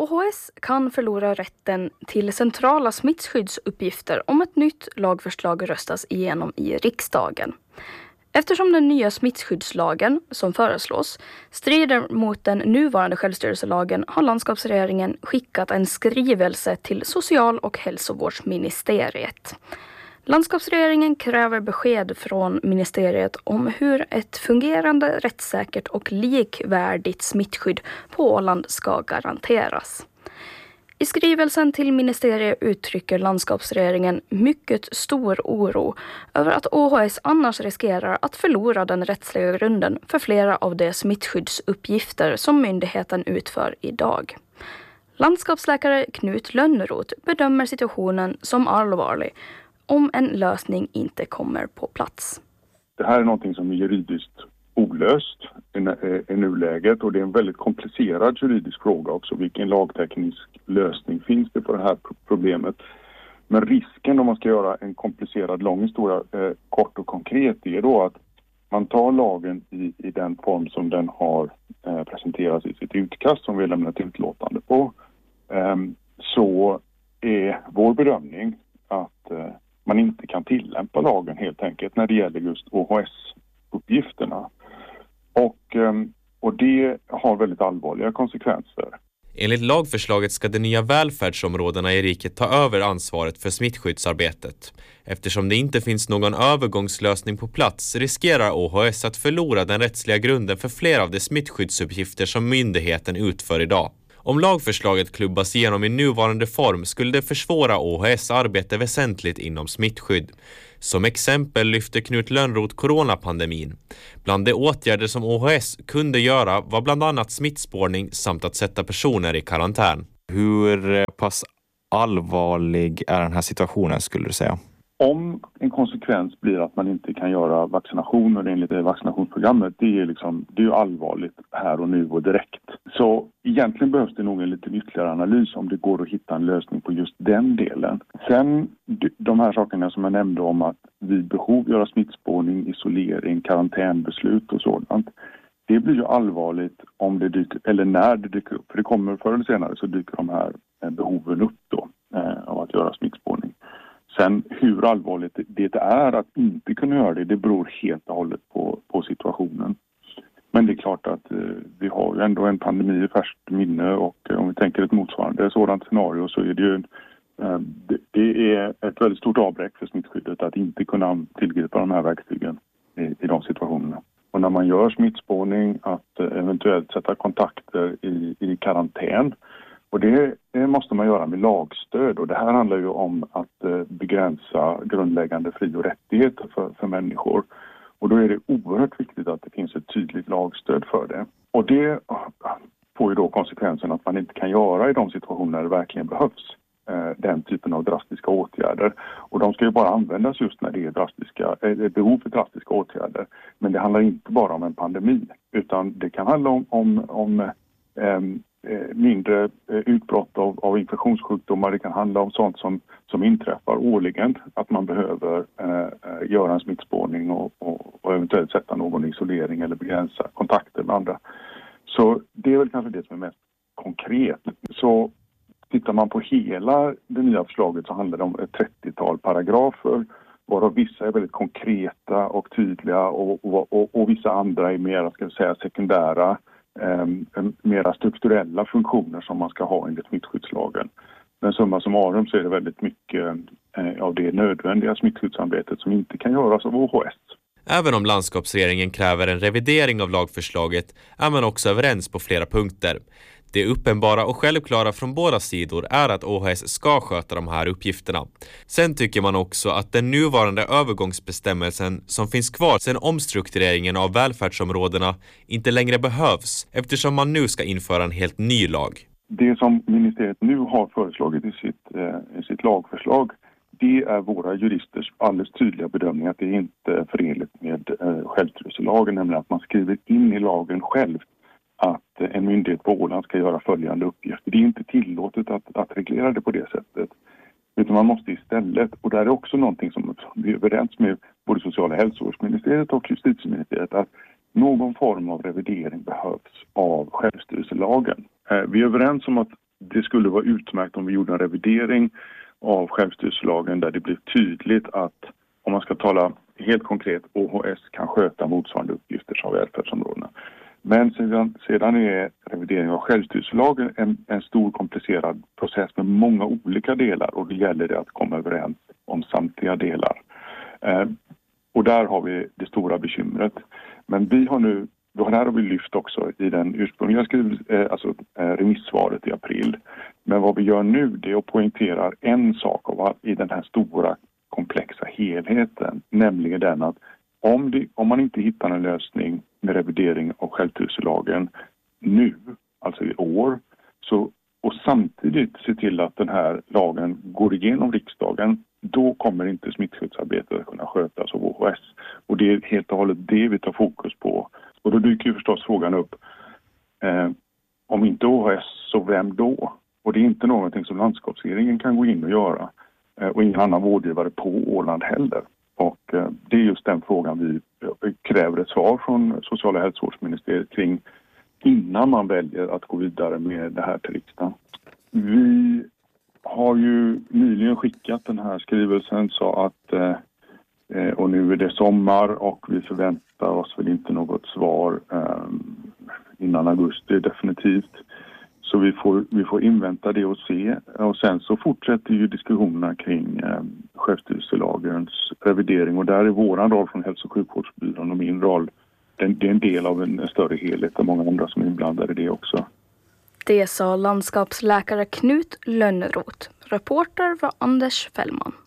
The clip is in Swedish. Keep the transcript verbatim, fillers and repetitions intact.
Å H S kan förlora rätten till centrala smittskyddsuppgifter om ett nytt lagförslag röstas igenom i riksdagen. Eftersom den nya smittskyddslagen som föreslås strider mot den nuvarande självstyrelselagen har landskapsregeringen skickat en skrivelse till social- och hälsovårdsministeriet. Landskapsregeringen kräver besked från ministeriet om hur ett fungerande, rättssäkert och likvärdigt smittskydd på Åland ska garanteras. I skrivelsen till ministeriet uttrycker landskapsregeringen mycket stor oro över att Å H S annars riskerar att förlora den rättsliga grunden för flera av de smittskyddsuppgifter som myndigheten utför idag. Landskapsläkare Knut Lönnroth bedömer situationen som allvarlig om en lösning inte kommer på plats. Det här är någonting som är juridiskt olöst i nuläget och det är en väldigt komplicerad juridisk fråga också. Vilken lagteknisk lösning finns det på det här problemet? Men risken om man ska göra en komplicerad lång historia eh, kort och konkret är då att man tar lagen i, i den form som den har eh, presenterats i sitt utkast som vi har lämnat utlåtande på. Eh, så är vår bedömning att eh, man inte kan tillämpa lagen helt enkelt när det gäller just Å H S-uppgifterna. Och, och det har väldigt allvarliga konsekvenser. Enligt lagförslaget ska de nya välfärdsområdena i riket ta över ansvaret för smittskyddsarbetet. Eftersom det inte finns någon övergångslösning på plats riskerar Å H S att förlora den rättsliga grunden för flera av de smittskyddsuppgifter som myndigheten utför idag. Om lagförslaget klubbas igenom i nuvarande form skulle det försvåra Å H S arbete väsentligt inom smittskydd. Som exempel lyfter Knut Lönnroth coronapandemin. Bland de åtgärder som Å H S kunde göra var bland annat smittspårning samt att sätta personer i karantän. Hur pass allvarlig är den här situationen skulle du säga? Om en konsekvens blir att man inte kan göra vaccinationer enligt det vaccinationsprogrammet, det är, liksom, det är ju allvarligt här och nu och direkt. Så egentligen behövs det nog en lite ytterligare analys om det går att hitta en lösning på just den delen. Sen de här sakerna som jag nämnde om att vid behov göra smittspårning, isolering, karantänbeslut och sådant. Det blir ju allvarligt om det dyker, eller när det dyker upp. För det kommer förr eller senare så dyker de här behoven upp då eh, av att göra smittspårning. Sen hur allvarligt det är att inte kunna göra det, det beror helt och hållet på, på situationen. Men det är klart att eh, vi har ju ändå en pandemi i färskt minne och eh, om vi tänker ett motsvarande sådant scenario så är det ju eh, det, det är ett väldigt stort avbräck för smittskyddet att inte kunna tillgripa de här verktygen i, i de situationerna. Och när man gör smittspårning att eh, eventuellt sätta kontakter i, i karantän. Och det, det måste man göra med lagstöd och det här handlar ju om att eh, begränsa grundläggande fri- och rättigheter för, för människor. Och då är det oerhört viktigt att det finns ett tydligt lagstöd för det. Och det får ju då konsekvensen att man inte kan göra i de situationer där det verkligen behövs eh, den typen av drastiska åtgärder. Och de ska ju bara användas just när det är drastiska, eh, behov för drastiska åtgärder. Men det handlar inte bara om en pandemi utan det kan handla om, om, om eh, mindre utbrott av, av infektionssjukdomar. Det kan handla om sånt som, som inträffar årligen. Att man behöver eh, göra en smittspårning och, och, och eventuellt sätta någon isolering eller begränsa kontakter med andra. Så det är väl kanske det som är mest konkret. Så tittar man på hela det nya förslaget så handlar det om ett trettiotal paragrafer varav vissa är väldigt konkreta och tydliga och, och, och, och vissa andra är mer, ska jag säga, sekundära Eh, mera strukturella funktioner som man ska ha enligt smittskyddslagen. Men summa summarum så är det väldigt mycket eh, av det nödvändiga smittskyddsarbetet som inte kan göras av Å H S. Även om landskapsregeringen kräver en revidering av lagförslaget är man också överens på flera punkter. Det uppenbara och självklara från båda sidor är att Å H S ska sköta de här uppgifterna. Sen tycker man också att den nuvarande övergångsbestämmelsen som finns kvar sedan omstruktureringen av välfärdsområdena inte längre behövs eftersom man nu ska införa en helt ny lag. Det som ministeriet nu har föreslagit i sitt, eh, i sitt lagförslag, det är våra juristers alldeles tydliga bedömning att det inte är förenligt med eh, självstyrelselagen, nämligen att man skriver in i lagen själv att en myndighet på Åland ska göra följande uppgifter. Det är inte tillåtet att, att reglera det på det sättet. Utan man måste istället, och det är också någonting som vi är överens med både sociala hälsovårdsministeriet och justitieministeriet, att någon form av revidering behövs av självstyrelselagen. Vi är överens om att det skulle vara utmärkt om vi gjorde en revidering av självstyrelselagen där det blir tydligt att, om man ska tala helt konkret, O H S kan sköta motsvarande uppgifter som välfärdsområdena. Men sedan, sedan är revidering av självstyrelselagen en, en stor komplicerad process med många olika delar, och det gäller det att komma överens om samtliga delar. Eh, och där har vi det stora bekymret. Men vi har nu, det här har vi lyft också i den ursprungliga skriv, eh, alltså, eh, remissvaret i april. Men vad vi gör nu, det är att poängtera en sak av, i den här stora komplexa helheten, nämligen den att om, det, om man inte hittar en lösning med revidering av självstyrelselagen nu, alltså i år, så, och samtidigt se till att den här lagen går igenom riksdagen, då kommer inte smittskyddsarbetet att kunna skötas av O H S. Och det är helt och hållet det vi tar fokus på. Och då dyker ju förstås frågan upp, eh, om inte O H S, så vem då? Och det är inte någonting som landskapsregeringen kan gå in och göra. Eh, och ingen annan vårdgivare på Åland heller. Och eh, det är just den frågan vi kräver ett svar från sociala hälsovårdsministeriet kring innan man väljer att gå vidare med det här till riksdagen. Vi har ju nyligen skickat den här skrivelsen så att, eh, och nu är det sommar och vi förväntar oss väl inte något svar eh, innan augusti definitivt. Så vi får, vi får invänta det och se. Och sen så fortsätter ju diskussionerna kring eh, självstyrelselagens revidering. Och där är våran roll från hälso- och sjukvårdsbyrån och min roll, den, det är en del av en större helhet och många andra som är inblandade i det också. Det sa landskapsläkare Knut Lönnroth. Reporter var Anders Fällman.